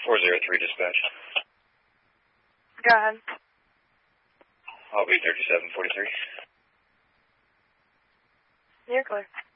403 dispatch. Go ahead. I'll be 3743. You're clear.